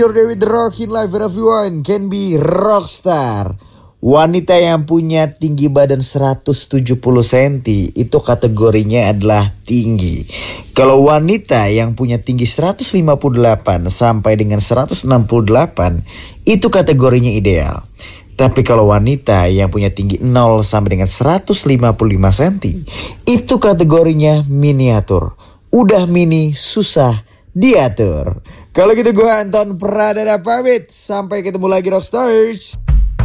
Your day with the Rockin' Life where everyone can be rockstar. Wanita yang punya tinggi badan 170 cm itu kategorinya adalah tinggi. Kalau wanita yang punya tinggi 158 sampai dengan 168 itu kategorinya ideal. Tapi kalau wanita yang punya tinggi 0 sampai dengan 155 cm itu kategorinya miniatur. Udah mini susah diatur. Kalau gitu gue Anton Pradana pamit. Sampai ketemu lagi Rockstars.